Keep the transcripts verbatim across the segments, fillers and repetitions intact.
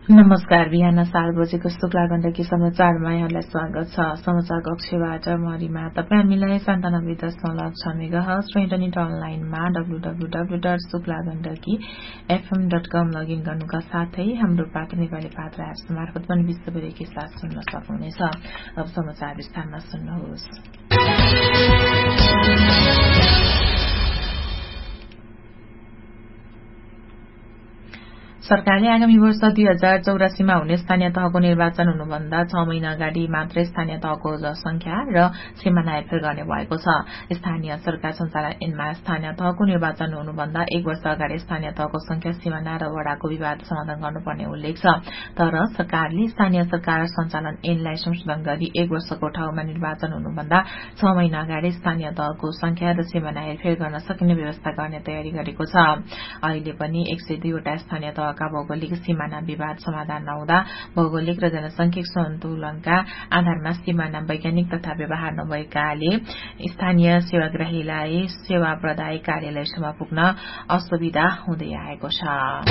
नमस्कार। बिहान सात बजेको शुक्ला गण्डकी समाचारमा यहाँलाई स्वागत छ। समाचार कक्षबाट म रिमा। तपाईँ हामीलाई सन्तानब्बे दशमलव छ मेगाहर्ज र इन्टरनेट अनलाइनमा W W W dot Shukla Gandaki FM dot com login गर्नुका साथै हाम्रो पाठ नेपाली पात्र एप्स मार्फत पनि विश्वभरिकै साथ सुन्न सक्नुहुनेछ। अब समाचार विस्तारमा सुन्नुहोस्। सरकारले आगामी वर्ष दुई हजार चौरासीमा हुने स्थानीय तहको निर्वाचन हुनुभन्दा छ महिना अगाडि मात्रै स्थानीय तहको जनसंख्या र सीमाना हेरफेर गर्ने भएको छ। स्थानीय सरकार सञ्चालन ऐनमा स्थानीय तहको निर्वाचन हुनुभन्दा एक वर्ष अगाडि स्थानीय तहको संख्या, सीमाना र वडाको विवाद समाधान गर्नुपर्ने उल्लेख छ। तर सरकारले स्थानीय सरकार सञ्चालन ऐनलाई संशोधन गरी एक वर्षको ठाउँमा निर्वाचन हुनुभन्दा छ महिना अगाडि स्थानीय तहको संख्या र सीमाना हेरफेर गर्न सकिने व्यवस्था गर्ने तयारी गरेको छ। अहिले पनि एक सय दुईवटा स्थानीय तह का भौगोलिक सीमाना विवाद समाधान नहुँदा भौगोलिक र जनसंख्यिक सन्तुलनका आधारमा सीमाना वैज्ञानिक तथा व्यवहार नभएकाले स्थानीय सेवाग्राहीलाई सेवा प्रदायक कार्यालयसम्म पुग्न असुविधा हुँदै आएको छ।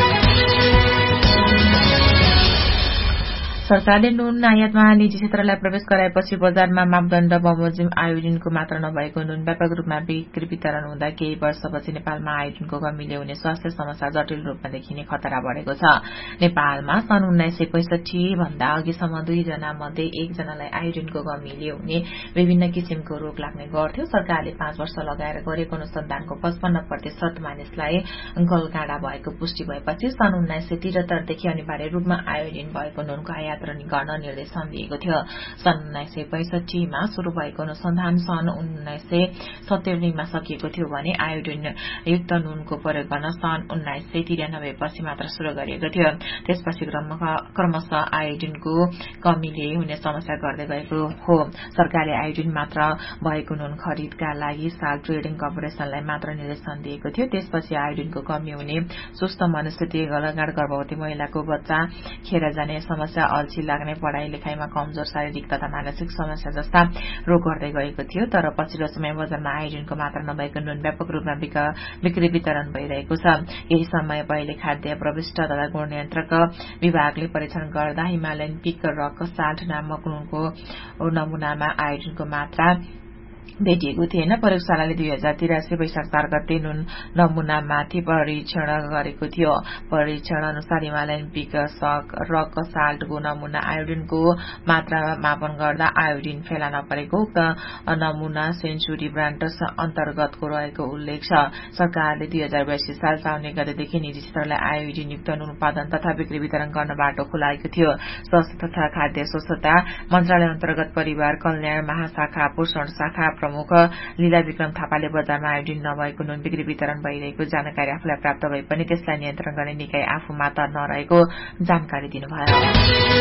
सरकारले नुन आयातमा निजी क्षेत्रलाई प्रवेश गराएपछि बजारमा मापदण्ड बमोजिम आयोडिनको मात्रा नभएको नुन व्यापक रूपमा बिक्री वितरण हुँदा केही वर्षपछि नेपालमा आयोडिनको कमीले हुने स्वास्थ्य समस्या जटिल रूपमा देखिने खतरा बढ़ेको छ। नेपालमा सन् उन्नाइस सय पैंसठी भन्दा अघिसम्म दुईजना मध्ये एकजनालाई आयोडिनको कमीले हुने विभिन्न किसिमको रोग लाग्ने गर्थ्यो। सरकारले पाँच वर्ष लगाएर गरेको अनुसन्धानको पचपन्न प्रतिशत मानिसलाई गलगाडा भएको पुष्टि भएपछि सन् उन्नाइस सय त्रिहत्तरदेखि अनिवार्य रूपमा आयोडिन भएको नुनको आयात गर्न निर्देशन दिएको थियो। सन् उन्नाइस सय पैंसठीमा शुरू भएको अनुसन्धान सन् उन्नाइस सय सत्तरीमा सकिएको थियो भने आयोडिन युक्त नुनको प्रयोग गर्न सन् उन्नाइस सय त्रियानब्बे पछि मात्र शुरू गरिएको थियो। त्यसपछि क्रमशः आयोडिनको कमीले हुने समस्या गर्दै गएको हो। सरकारले आयोडिन मात्र भएको नुन खरिदका लागि साल ट्रेडिङ कर्पोरेशनलाई मात्र निर्देशन दिएको थियो। त्यसपछि आयोडिनको कमी हुने, सुस्त मनस्थिति, गलगाड, गर्भवती महिलाको बच्चा खेर जाने समस्या, अल्छी लाग्ने, पढ़ाई लेखाइमा कमजोर, शारीरिक तथा मानसिक समस्या जस्ता रोग गर्दै गएको थियो। तर पछिल्लो समय बजारमा आयोडिनको मात्रा नभएको नुन व्यापक रूपमा बिक्री वितरण भइरहेको छ। यही समय पहिले खाद्य प्रविष्ट तथा गुण नियन्त्रक विभागले परीक्षण गर्दा हिमालयन पिक रक साल्ट नामक नुनको नमूनामा आयोडिनको मात्रा भेटिएको थिएन। प्रयोगशालाले दुई हजार तिरासी वैशाख चार गते नुन नमूनामाथि परीक्षण गरेको थियो। परीक्षण अनुसार हिमालयन पिक रक साल्टको नमूना आयोडिनको मात्रा मापन गर्दा आयोडिन फेला नपरेको उक्त नमूना सेन्चुरी ब्रान्ड अन्तर्गतको रहेको उल्लेख छ। सरकारले दुई हजार बयासी साल साउन एक गतेदेखि निजी क्षेत्रलाई आयोडिन युक्त नुन उत्पादन तथा बिक्री वितरण गर्न बाटो खुलाएको थियो। स्वास्थ्य तथा खाद्य स्वच्छता मन्त्रालय अन्तर्गत परिवार कल्याण महाशाखा पोषण शाखा प्रमुख लीला विक्रम थापाले बजारमा आयोडिन नभएको नुन बिक्री वितरण भइरहेको जानकारी आफूलाई प्राप्त भए पनि त्यसलाई नियन्त्रण गर्ने निकाय आफूमा त नरहेको जानकारी दिनुभयो।